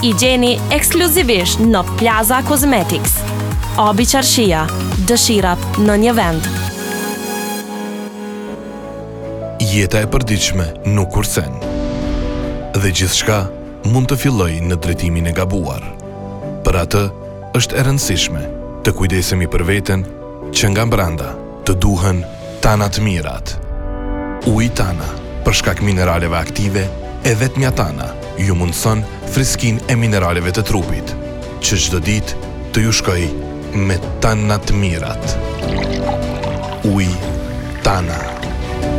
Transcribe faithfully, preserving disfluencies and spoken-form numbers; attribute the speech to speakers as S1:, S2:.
S1: i gjeni ekskluzivisht në Plaza Cosmetics. Obi Qarshia, dëshirat në një vend.
S2: Jeta e përditshme nuk kursen. Dhe gjithçka mund të fillojë në drejtimin e gabuar. Për atë, është e rëndësishme të kujdesemi për veten që nga brenda të duhen tana të mirat. Uji Tana, për shkak mineraleve aktive, e vetmja Tana ju mundson friskinë e mineraleve të trupit, që çdo ditë të ju shkojë me tana të mirat. Uji Tana.